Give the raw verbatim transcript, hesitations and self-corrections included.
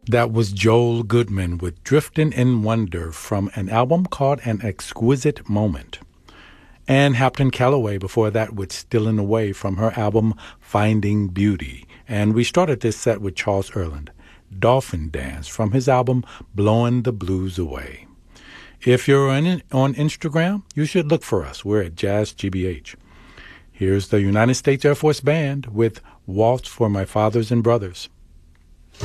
That was Joel Goodman with Driftin' in Wonder from an album called An Exquisite Moment. And Hampton Calloway before that with Stillin' Away from her album Finding Beauty. And we started this set with Charles Earland, Dolphin Dance from his album Blowin' the Blues Away. If you're on, on Instagram, you should look for us. We're at Jazz G B H. Here's the United States Air Force Band with Waltz for My Fathers and Brothers.